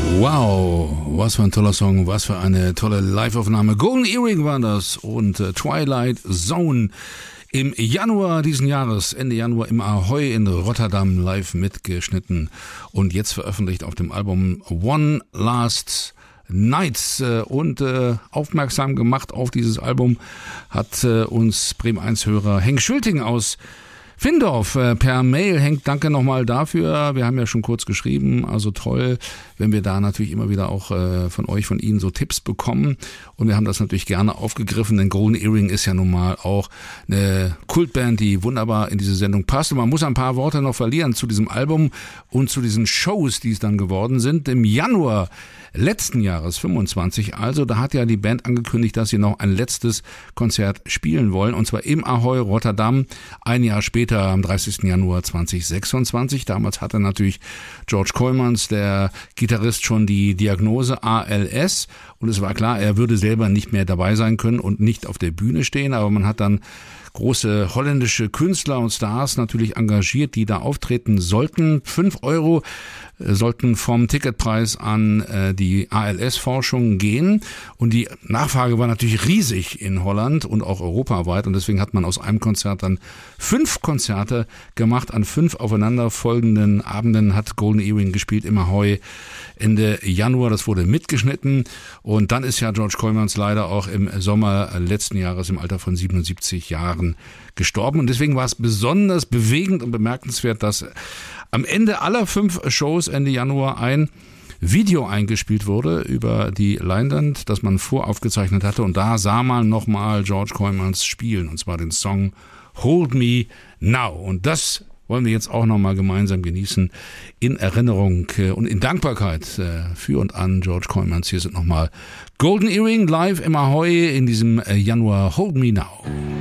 Wow, was für ein toller Song, was für eine tolle Live-Aufnahme. Golden Earring war das und Twilight Zone im Januar diesen Jahres, Ende Januar im Ahoy in Rotterdam live mitgeschnitten und jetzt veröffentlicht auf dem Album One Last Nights. Und aufmerksam gemacht auf dieses Album hat uns Bremen 1-Hörer Henk Schülting aus Findorf per Mail. Henk, danke nochmal dafür. Wir haben ja schon kurz geschrieben, also toll, wenn wir da natürlich immer wieder auch von Ihnen so Tipps bekommen. Und wir haben das natürlich gerne aufgegriffen, denn Golden Earring ist ja nun mal auch eine Kultband, die wunderbar in diese Sendung passt. Und man muss ein paar Worte noch verlieren zu diesem Album und zu diesen Shows, die es dann geworden sind. Im Januar letzten Jahres, 25, also da hat ja die Band angekündigt, dass sie noch ein letztes Konzert spielen wollen, und zwar im Ahoy Rotterdam, ein Jahr später, am 30. Januar 2026. Damals hatte natürlich George Kooijmans, der Gitarrist, schon die Diagnose ALS, und es war klar, er würde selber nicht mehr dabei sein können und nicht auf der Bühne stehen, aber man hat dann große holländische Künstler und Stars natürlich engagiert, die da auftreten sollten. 5 Euro sollten vom Ticketpreis an die ALS-Forschung gehen. Und die Nachfrage war natürlich riesig in Holland und auch europaweit. Und deswegen hat man aus einem Konzert dann 5 Konzerte gemacht. An 5 aufeinanderfolgenden Abenden hat Golden Earring gespielt im Ahoy Ende Januar. Das wurde mitgeschnitten. Und dann ist ja George Kooijmans leider auch im Sommer letzten Jahres im Alter von 77 Jahren gestorben. Und deswegen war es besonders bewegend und bemerkenswert, dass am Ende aller 5 Shows Ende Januar ein Video eingespielt wurde über die Leinwand, das man voraufgezeichnet hatte. Und da sah man nochmal George Kooijmans spielen, und zwar den Song Hold Me Now. Und das wollen wir jetzt auch nochmal gemeinsam genießen in Erinnerung und in Dankbarkeit für und an George Kooijmans. Hier sind nochmal Golden Earring live im Ahoy in diesem Januar. Hold Me Now.